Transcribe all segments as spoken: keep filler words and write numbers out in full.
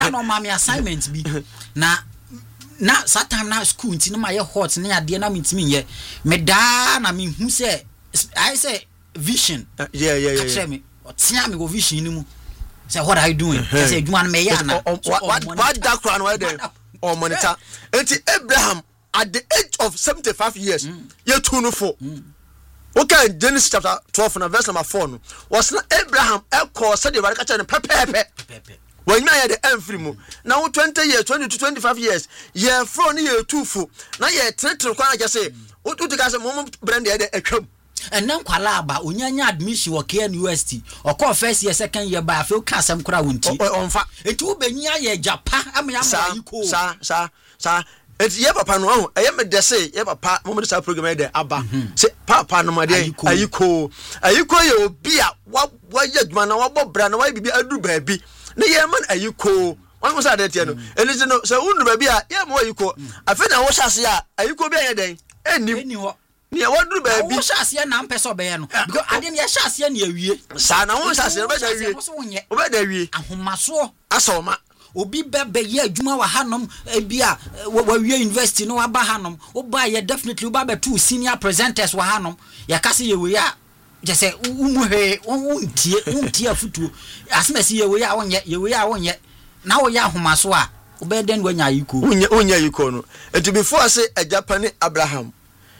no ma me assignment bi na na that time na school nti na ma ye hot na ade na mentimi ye me da na me hu say I say vision uh, yeah yeah yeah yeah me tia me go vision ni mu say what are you doing uh-huh. say adwuma na me ya na what what that crown where there or monitor enti Abraham at the age of seventy-five years mm. ye two no four mm. Okay, Genesis chapter twelve and verse number four no was not Abraham e call said the right catch and pepe pepe when you are the enfrimu now twenty years twenty to twenty-five years ye from ye two fo na ye tretre kwa just say what to say mom brand the atwam and nan kwala aba onyanya admission wo K N U S T or call first year second year ba afel ka asem kura wonti onfa enti wo benyi aye japa am ya ma yiko sa sa sa enti ye papa no ho eye me de say ye papa mom de sa program e de aba say papa no ma de ayiko ayiko ye obi a wa ye adwuma na wa bobra na wa bibi adu ba bi na ye man ayiko wan go say that tie no elise no say unu ba bi a ye mo ayiko afi na wo hyase a ayiko bi aye den enim eni ho ni e waduru ba bi wo hyase na ampeso be ye no because ade ne ye hyase na awie sa na wo hyase be da wie wo be da wie ahomaso asoma obi bebe ye adwuma wa hanom bia wa wie university no wa ba hanom wo ba ye definitely wo ba be two senior presenters wa hanom ya kase ye we ya je say umuhe untie untie afutuo asmesi ye we ya wonye ye we ya wonye na wo ya ahomaso a wo be den wanya yiko unya unya yiko no enti before say ajapane Abraham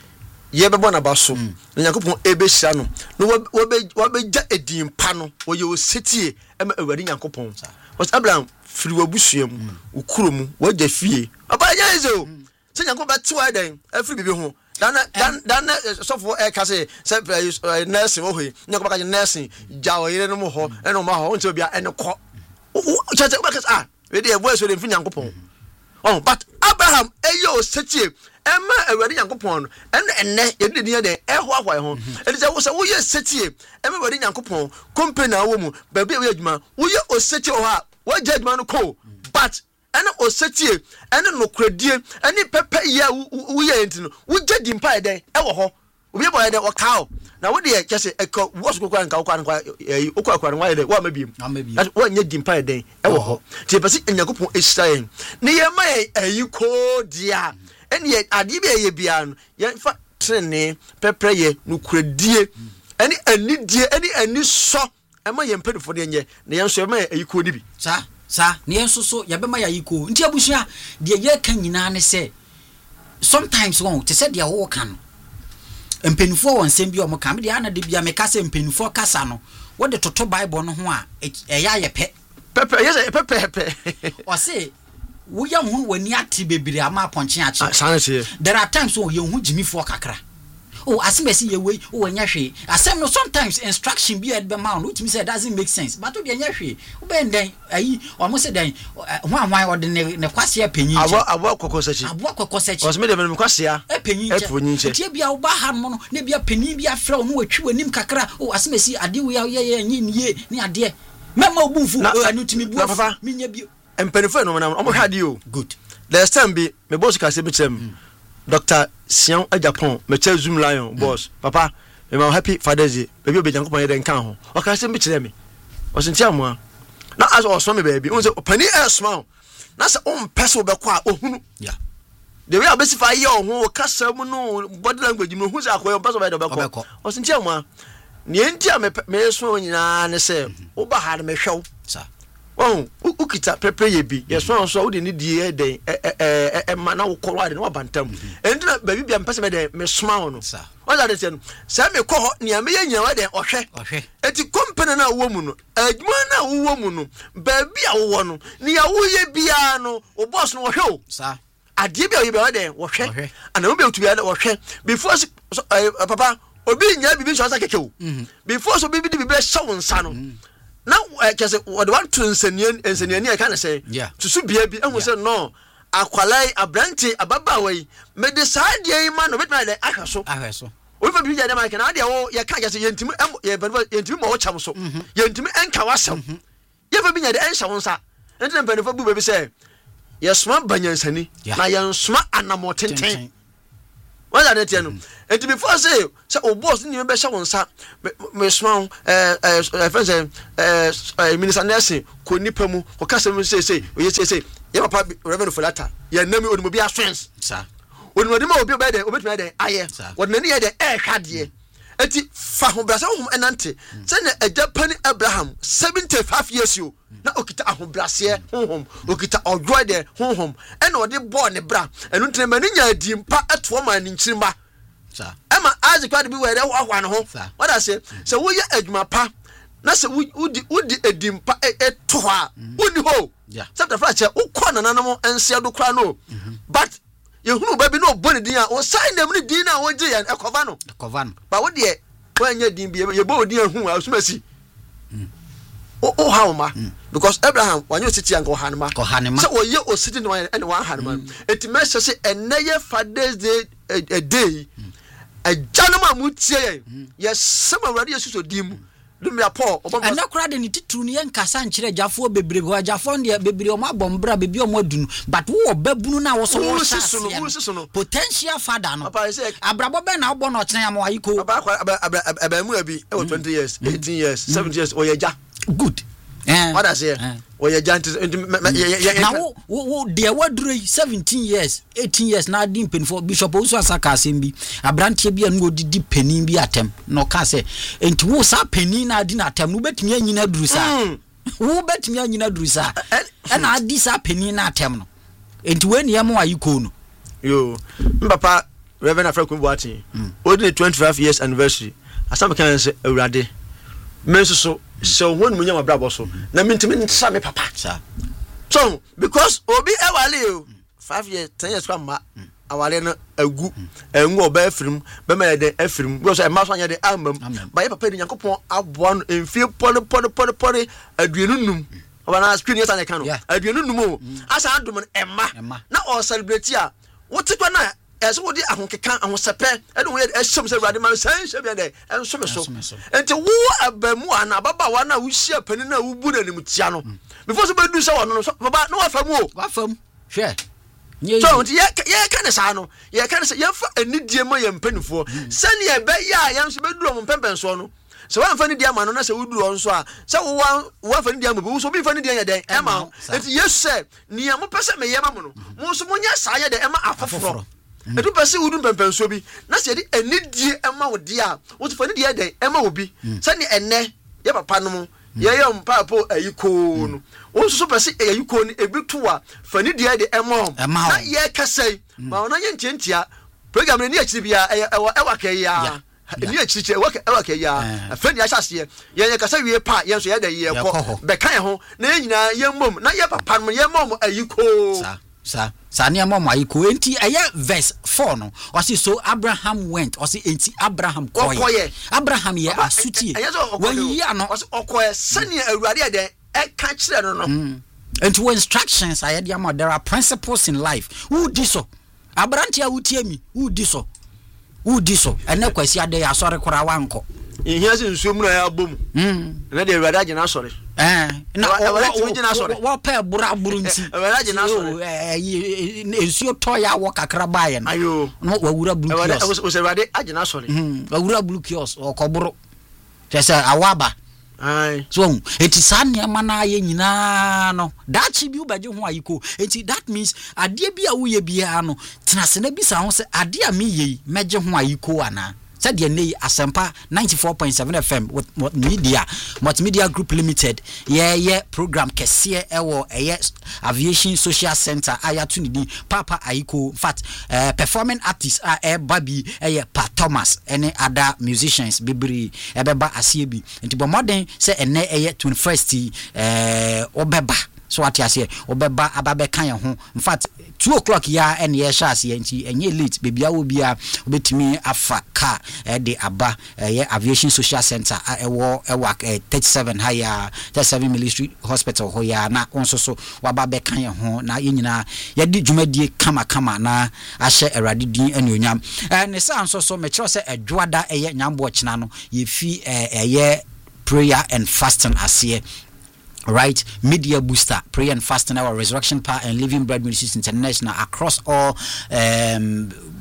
ye bebo na baso na yakopon ebe hira no no wo be wo be ja edin pa no wo ye osetie ema awari yakopon was Abraham firi wabusuam ukurom wagya fie aba nya ezo se yakopon ba tiwa den afiri bibi ho dan dan dan sofo e ka se se nursing wo he yakopon ka nursing ja wo yire no mo ho e no ma ho nti obi a ene ko chacha ba ka ah we dey boy so dey fin yakopon oh but Abraham eyo osetie Emma awari Yankopon en enne ye de de e ho ahwa ho e de wo se wo ye setie emma awari Yankopon company awo mu ba bia we adwuma wo ye osetie ho a wo je adwuma no ko but ene osetie ene nokradie ene pepe ye wo ye enti no wo je dimpa e den e wo ho obi boy de wo kawo na wo de kese e ko wo so kwa nka wo kwa nka e wo kwa kwa nwa de wo amabiem wo nye dimpa e den e wo ho ti pese Yankopon esirayen ne ye ma ayi ko dia eni ade bi eye bia no ye fa trene pepre ye nukradie eni anidie eni ani so ema ye mpedifo de nye na ye nso ema ayiko ni bi sa sa ne ye nso so ye bema ya ayiko nti abusua de ye kan nyina ne se sometimes won te se de wo kan empenifo won sem bi o mo kan de ana de bia me ka se empenifo kasa no wo de toto bible no ho a e ya ye pe pepe ye pepe pepe o se wo ya hu wani ati bebire ama ponche achi there are times when you hu jimi for kakra oh asimesi ye we o wanya hwe asem no sometimes instruction be at be man which means it doesn't make sense but o de anya hwe o be den ayi o mo se den ho anwan o de ne kwase apanyin abo abo kokosachi abo kokosachi o se me de me kwase a apanyin che tie bia wo ba ha no ne bia panyin bia fra o no watwi wanim kakra o asimesi ade we ye ye nyi nie ni ade mema obunfu anu timi bu minya bi empenifo no na omo hade o good last time be me boss ka se bitem Doctor Sian Ajapon me che Zoom Lion boss papa me ma happy Father's Day baby obi Yankopon ye den kan ho o ka se bi kire me o se ntia mo na as o so me baby o se opani e small na se o mpese be kwa ohunu yeah the way abesify ye o ho ka sam no body language no hu se akoyo mpese be do be kwa o se ntia mo ni entia me me so nyina ne se o ba ha me hwew sa oh ukita pepe ye bi yeso so wo de ni die den eh eh eh ma na wo koro ade na bantam entina ba bibia mpese me de me soma ho no o la de se no se me ko ho ne me ye nya wa de ohwe ohwe eti company na wo mu no adwuma na wo mu no ba bia wo no ne ya wo ye bia no o boss no ohwe o sa ade bia ye bia de ohwe ana wo bia otu bia de ohwe before papa obi nya bibi so asa keke o before so bibi di bibi shawo nsa no now I just what want to ensenian ensenian I can say yeah to su bia bi and we say no akwalai abranti ababa we me decide ye man no bit na dey ahweso ahweso we fa bi ya dey man na dey wo ye ka just yentimi ye yentimi mo cham so yentimi enka wasam ye fa bi nya dey enhya wonsa enti na fa bu be bi say ye soma banyansani na ye soma anamotenten What are they no? And to before say, so oh boss ni be sha won sa me small eh eh friends eh minister Nelson ko nipa mu ko kasa mu say say we say say ya papa reverend for that ya nami odimo bi aswens sa odimo de ma obi be de obetumi de aye wodani ye de eh hwade enti fa ho brasa ho enante say na Ajapani Abraham seventy-five years yo na okita ahobrase honhom okita odwo de honhom ena ode bo ne bra enu ntene mani nya adimpa eto ma ni nchirima sa ema Isaac kwade bi were ho ahwa ne ho what I say say wo ye adwuma pa na say wudi wudi adimpa eto ha wudi ho chapter five che ukọ nananam ense do kra no but ye hunu ba bi no boni din a o sign dem ni din na wo je yan ekova no ekova no ba wo de wanya din bi ye bo din hu a osumasi o o how ma because Abraham wanyo siti anko hanma ko hanma so wo ye o siti no ene wa hanma eti measure say eneye Father's Day a day a janoma mutie ye sama awrade yesuso dim dumia Paul ana kura de ni titru ni yankasa nkire jafo bebre ho jafo de bebre o ma bombra bebi o ma dunu but wo babunu na wo so wo sha potential father no abrabo be na wo no kire am ayiko aba mu abi e twenty years eighteen years seventeen years o ye ja good eh what I say o ye ja na wo wo de wadure seventeen years eighteen years na din pen for Bishop Osu Asaka asembi abrantie bia no odidi penin bi atem no ka say enti wo sa penin na adi na atem no betumi anyina duru sa wo betumi anyina duru sa e na adi sa penin na atem no enti we ne yam ayiko no yo papa Reverend Afrakum Boatin odi twenty-five years anniversary asam kan say awurade menso so so won munya mabrabo so na mintimi nsa me papa so because obi ewale o five years ten years kwama awale no agu enwo ba afirim be ma de afirim because e ma so anya de ambam ba ye papa ni Yakobon aboa no enfie pole pole pole pole aduenu num oba na screen yes an kan no aduenu num o asa adom emma na o celebrate a wotikwa na eso wodi ahonkeka ahosepe e do we ehye se urade man san hye bia de enso me so enti wo abamu ana baba wa na wo hye pani na wo bu na nim tia no before so be du se wono so baba no wafam o wafam hwe so enti ye ye ka ne sa no ye ka ne se ye fa anidie ma ye mpanifo sane ye be ya ye nso be du o mpempen so no se wa mfa ni dia ma no na se wo du o nso a se wo wa wa fa ni dia ma bo so bi fa ni dia ye den e ma enti yesu se ni ya mo pese me ye ma mo no mo so mo nya sa ye de e ma afoforo edu pese wudu pempenso bi na se di enidie ema wodi a wo so fani die den ema obi se ni enne ye papa no ye ye mpapo ayiko no wo so pese ayiko ni ebi to a fani die de ema na ye kasai ma ona ye nchentia program ni akiri bia e wa kai ya ni akiri che wa wa kai ya fani ahyase ye ye kasai wie pa ye so ye de ye ko be kan ho na nyina ye mom na ye papa no ye mom ayiko sa sa sa ne mom ayiko enti eye verse four no o say so Abraham went o say enti Abraham koye Abraham ye asutie when yi ano o say okoye sane awurade de e ka kire no no enti when instructions aye de am there are principles in life who di so abrantia wutie mi who di so who di so ene kwasi ade ya sore kora wanko ihia se nsuo mu na ya bom mm na de awurade agina sore eh na wa pa bura buru nti awurade na sore eh nsuo to ya wo kakra bae no ayo no wawura blue kios o se awurade agina sore mm wawura blue kios okoburu tese awaba ai so eti sane ma na ye nyina no dachi bi ubaje ho ayiko eti that means ade bia wo ye bia no tenase na bisa ho se ade a me ye meje ho ayiko ana said the N Asempa ninety-four point seven F M with media multimedia group limited yeah yeah program kese ewo eye aviation social center ayatunidi papa ayiko in fact uh, performing artists are uh, baby eh Pa Thomas any other musicians bibiri ebeba asiebi nti bo modern say ene eye twenty-first eh obeba so what you say obeba ababe kan ye ho in fact two o'clock ya en ye sha ase nti enye late baby awo bia obetimi afa car eh de aba eh aviation social center ewo ewa thirty-seven higher thirty-seven military hospital ho ya na onso so wababe kan ye ho na yenyina ye di dwumadie kama kama na ahye erade din anuonyam eh ne sa nso so me kire se edwoada eye nyambo kina no ye fi eye prayer and fasting ase right media booster prayer and fasting our resurrection power and living bread ministries international across all um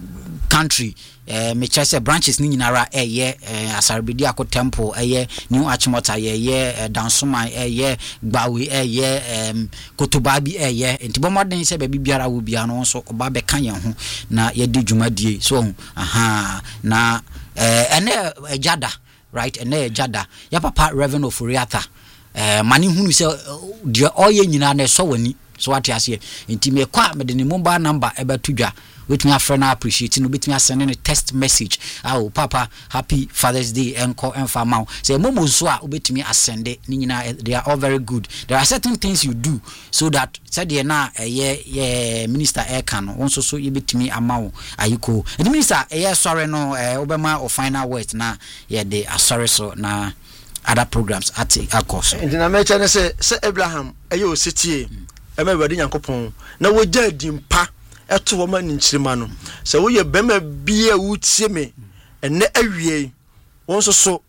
country eh me kyerɛ sɛ branches ni nyinara ɛyɛ eh, Asarbedi Ako Temple ɛyɛ New Achimota ɛyɛ eh, Dansoma ɛyɛ Gbawe ɛyɛ um, Kotobabi ɛyɛ enti bomɔden sɛ baabi biara wo bia no so oba bɛka yɛn ho na yɛdi dwumadie so aha na eh ɛne ɛjada right ɛne ɛjada ya papa Reverend Oforiata eh mane hunu sɛ de ɔyɛ nyina na ɛsɔ wani so what ase enti me kwa me de ne mobile number ɛbɛto dwa with me a friend appreciate no with me sending a text message oh papa happy Father's Day enko enfa maw say momo so a obet me asend it they are all very good. There are certain things you do so that said ye na eh yeah minister air can also so you bit me amaw ayiko and the minister eh sorry no eh obema or final words na yeah they are sorry so na other programs at a course and na me chane say say Abraham ayo setie e ma wadi Nyankopon na wogya dimpa eto wo ma ninchirima no se wo ye bema bia wutie me ene awie won so so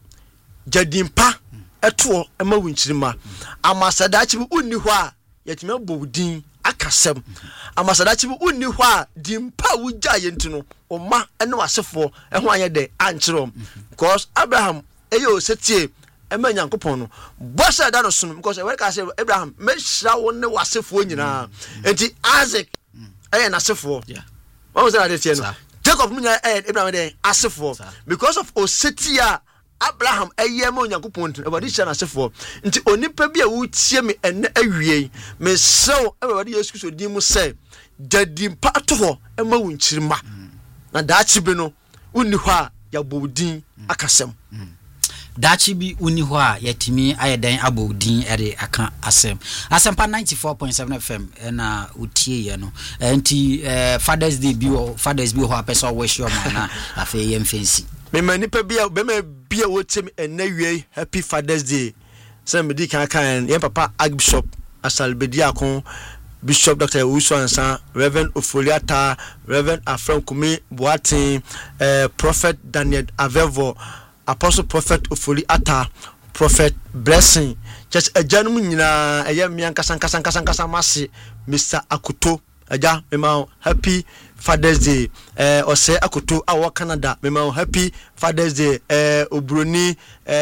jadimpa eto e ma winchirima amasadachi bi unni ho a yetime bobudin akasem amasadachi bi unni ho a dimpa wugya yentino o ma ene wasefo e ho anye de anchirom because Abraham eyo setie e ma Nyankopon no bosa da no sunu because we ka say Abraham me hira wo ne wasefo nyina enti Isaac eh na asefo yeah what was that there no Jacob munya eh Abraham dey asefo because of osetia Abraham eh ma Onyankopon e body hia na asefo nti onipa bia wo tie me ene awie me sew e body Yesu Kristo din mu say dadimpa to ho e ma wunchirima na daachi bi no unni ho a ya bobudin akasem dachi bi uni ho a yetimi ayedan abodin ere aka asem asempa ninety-four point seven F M na utie ye no enti Father's Day bi o Father's bi ho apesa wish your man na afa yem fancy me manipa bia be ma bia wotem enawie happy Father's Day say me di kan kan yen papa Archbishop Asarbedi Ako Bishop Doctor Owusu Ansa Reverend Oforiata Reverend Afram Kumi Boatin uh, Prophet Daniel Avevo Apostle Prophet Ofori Ata Prophet Blessing just a gentleman nyina eya mian kasan kasan kasan kasan masi Mister Akuto aja mema happy Father's Day eh ose Akuto awo Canada mema happy Father's Day eh obroni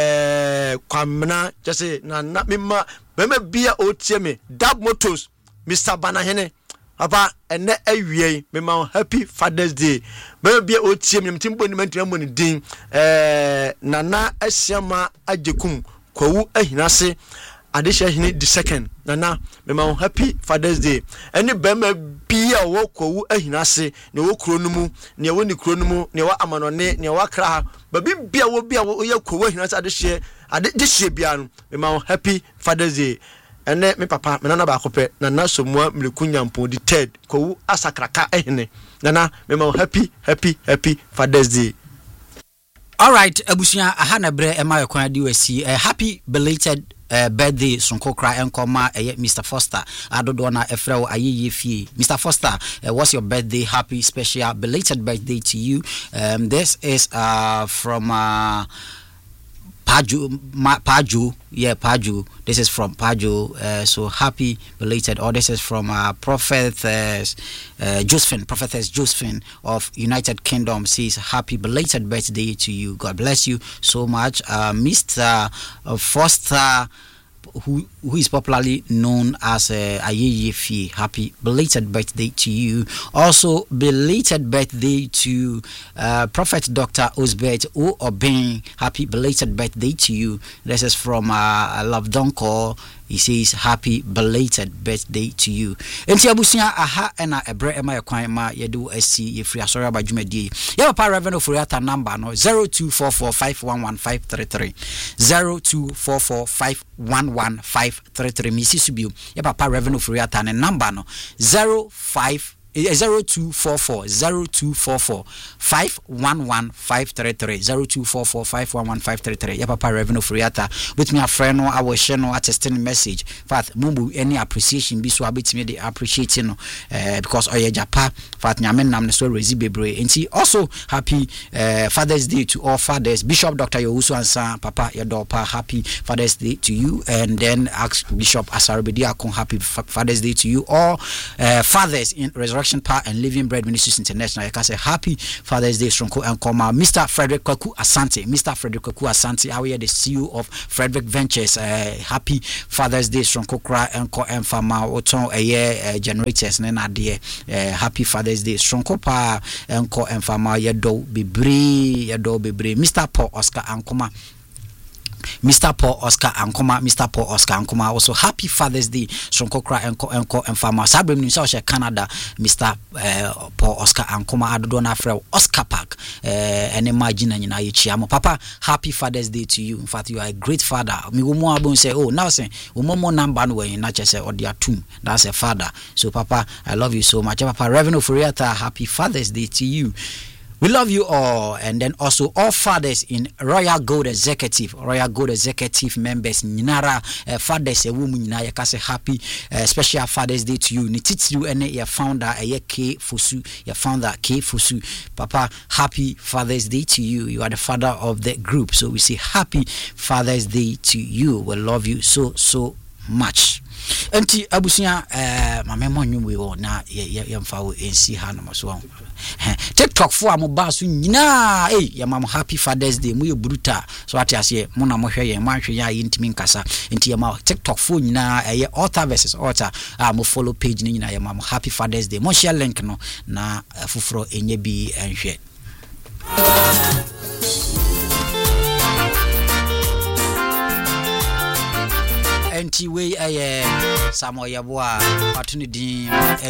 eh kwamna just na na mema mema bia otie me Dab Motors Mister Banahene Papa ene awie mema happy Father's Day be bia otie me mtimbo ni mantima ni din eh nana asiama ajekum kwawu ahinase adehya hini the second nana mema happy Father's Day ene be ma bia wo kwawu ahinase ne wo kro no mu ne wo ni kro no mu ne wa amanone ne wa kra ba bia wo bia wo ye kwawu ahinase adehye adehye bia no mema happy Father's Day ene me papa me nana ba kope nana somua mlekunyampo di third ko asakraka ehne nana me ma happy happy happy Father's Day. All right abusia aha na bre e ma yakwan di wasi uh, happy belated uh, birthday sonko kra enkoma uh, Mister Foster adodo na efrew ayeye fie. Mister Foster, uh, what's your birthday? Happy special belated birthday to you. Um, this is uh from uh Paju, Ma, Paju, yeah, Paju. This is from Paju. Uh, so happy belated. Or this is from uh, Prophetess uh, Josephine, Prophetess Josephine of United Kingdom. Says happy belated birthday to you. God bless you so much, uh, Mister Foster, who who is popularly known as uh, Ayeye Fie. Happy belated birthday to you. Also belated birthday to uh, Prophet Doctor Osbert O Obeng. Happy belated birthday to you. This is from uh, Love Donko. He says happy belated birthday to you. Enti abusia aha ena ebre ema yakwan ma yedu asi ye free asori abadwumadi. Ye pa Reverend Oforiata number no zero two four four five one one five three three zero two four four five one one five three three Misi Subio. Ye pa Reverend Oforiata ne number no zero five zero two four four zero two four four five one one five three three zero two four four five one one five three three. Yeah, Papa Reverend Oforiata with me a friend no I will share no attesting message. Fact mumbu any appreciation be so abit me the appreciating no uh, because oye japa fact nyamen nam so rezi bebre. And also happy uh, Father's Day to all fathers. Bishop Doctor Owusu Ansa Papa Yadopa happy Father's Day to you, and then ask Bishop Asarbedi Ako happy Father's Day to you all uh, fathers in Resurrection Action Power and Living Bread Ministries International. You can say happy Father's Day, Stronko and Koma. Mister Frederick Kwaku Asante. Mister Frederick Kwaku Asante, how are you, the C E O of Frederick Ventures? Uh, happy Father's Day, Stronko Kra and Ko and Fama Oton a year generators. Nena dear, happy Father's Day, Stronko Pa and Ko and Fama Yado Bibri, Yado Bibri. Mister Paul Oscar Ankoma. Mister Paul Oscar Ankoma, Mister Paul Oscar Ankoma, also happy Father's Day, Stronko Kra and Ko and Ko and Fama. Sabrim New South Canada, Mister Uh, Paul Oscar Ankoma, Adona Frel, Oscar Park, uh, and imagine and you know, Papa, happy Father's Day to you. In fact, you are a great father. Me go more about say, oh, now say, Umomo number way, not just say, or their tomb. That's a father. So, Papa, I love you so much. Papa, Revenue Furiata, happy Father's Day to you. We love you all, and then also all fathers in Royal Gold Executive, Royal Gold Executive members, Ninara uh, fathers, a woman, you can say happy uh, special Father's Day to you. Nititsu and your founder, a K Fusu, your founder K Fusu. Papa, happy Father's Day to you. You are the father of the group, so we say happy Father's Day to you. We love you so so much. Enti abusia eh mama monyu we wo na yemfa wo ensi ha no so TikTok fo amoba so nyina eh ya mama happy Father's Day mu ye bruta so ati ase mu na mo hwe ye mo ahwe ya yintimi nkasa enti ya ma TikTok fo nyina eh author versus author ah mo follow page ni nyina ya mama happy Father's Day mo share link no na fufuro enye bi enhwe Enti we eh Samoya boa opportunity